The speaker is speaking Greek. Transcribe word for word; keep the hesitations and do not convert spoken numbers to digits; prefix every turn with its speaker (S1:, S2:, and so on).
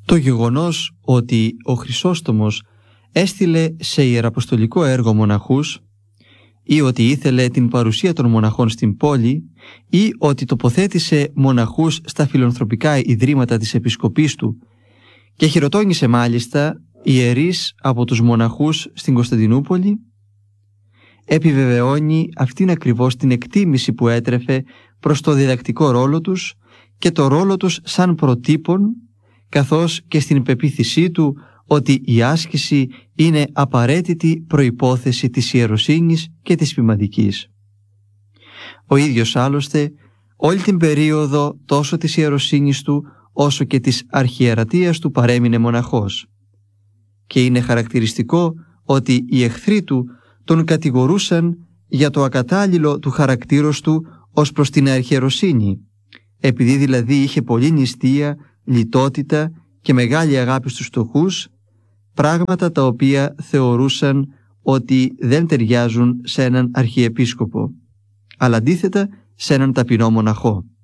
S1: Το γεγονός ότι ο Χρυσόστομος έστειλε σε ιεραποστολικό έργο μοναχούς, ή ότι ήθελε την παρουσία των μοναχών στην πόλη, ή ότι τοποθέτησε μοναχούς στα φιλανθρωπικά ιδρύματα της επισκοπής του και χειροτώνησε μάλιστα ιερείς από τους μοναχούς στην Κωνσταντινούπολη, επιβεβαιώνει αυτήν ακριβώς την εκτίμηση που έτρεφε προς το διδακτικό ρόλο τους και το ρόλο τους σαν προτύπων, καθώς και στην πεποίθησή του ότι η άσκηση είναι απαραίτητη προϋπόθεση της ιεροσύνης και της ποιμαντικής. Ο ίδιος άλλωστε όλη την περίοδο τόσο της ιεροσύνης του όσο και της αρχιερατείας του παρέμεινε μοναχός, και είναι χαρακτηριστικό ότι οι εχθροί του τον κατηγορούσαν για το ακατάλληλο του χαρακτήρος του ως προς την αρχιεροσύνη, επειδή δηλαδή είχε πολλή νηστεία, λιτότητα και μεγάλη αγάπη στους φτωχούς, πράγματα τα οποία θεωρούσαν ότι δεν ταιριάζουν σε έναν αρχιεπίσκοπο, αλλά αντίθετα σε έναν ταπεινό μοναχό.